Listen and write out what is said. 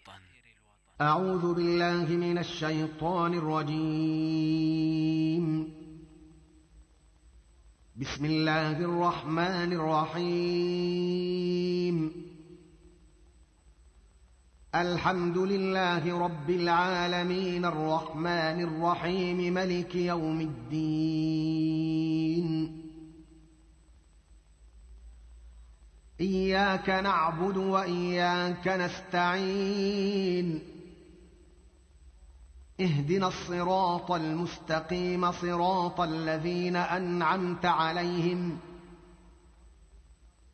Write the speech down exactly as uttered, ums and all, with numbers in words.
أعوذ بالله من الشيطان الرجيم. بسم الله الرحمن الرحيم. الحمد لله رب العالمين الرحمن الرحيم ملك يوم الدين. إياك نعبد وإياك نستعين. اهدنا الصراط المستقيم صراط الذين أنعمت عليهم